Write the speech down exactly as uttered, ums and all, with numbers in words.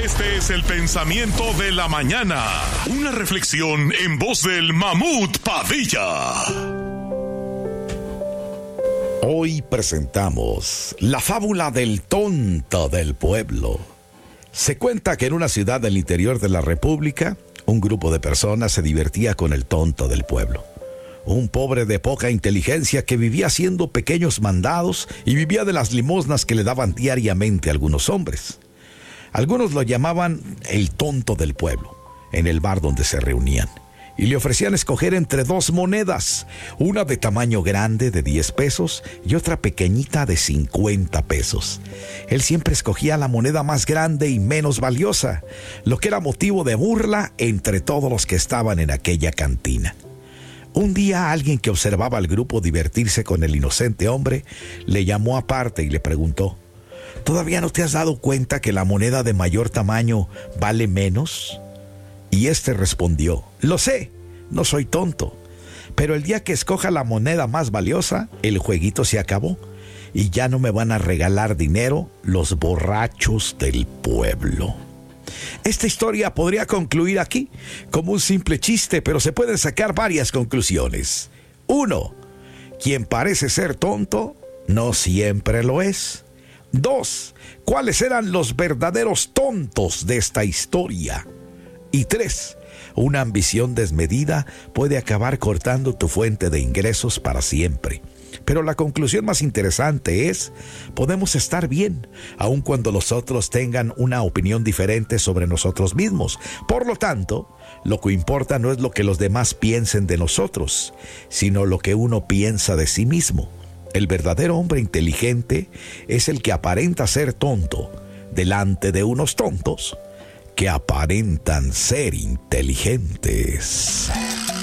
Este es el pensamiento de la mañana. Una reflexión en voz del Mamut Padilla. Hoy presentamos la fábula del tonto del pueblo. Se cuenta que en una ciudad del interior de la República, un grupo de personas se divertía con el tonto del pueblo. Un pobre de poca inteligencia que vivía haciendo pequeños mandados y vivía de las limosnas que le daban diariamente algunos hombres. Algunos lo llamaban el tonto del pueblo, en el bar donde se reunían, y le ofrecían escoger entre dos monedas, una de tamaño grande de diez pesos y otra pequeñita de cincuenta pesos. Él siempre escogía la moneda más grande y menos valiosa, lo que era motivo de burla entre todos los que estaban en aquella cantina. Un día alguien que observaba al grupo divertirse con el inocente hombre le llamó aparte y le preguntó: ¿todavía no te has dado cuenta que la moneda de mayor tamaño vale menos? Y éste respondió: lo sé, no soy tonto, pero el día que escoja la moneda más valiosa, el jueguito se acabó y ya no me van a regalar dinero los borrachos del pueblo. Esta historia podría concluir aquí como un simple chiste, pero se pueden sacar varias conclusiones. Uno, quien parece ser tonto no siempre lo es. Dos, ¿cuáles eran los verdaderos tontos de esta historia? Y tres, una ambición desmedida puede acabar cortando tu fuente de ingresos para siempre. Pero la conclusión más interesante es: podemos estar bien, aun cuando los otros tengan una opinión diferente sobre nosotros mismos. Por lo tanto, lo que importa no es lo que los demás piensen de nosotros, sino lo que uno piensa de sí mismo. El verdadero hombre inteligente es el que aparenta ser tonto delante de unos tontos que aparentan ser inteligentes.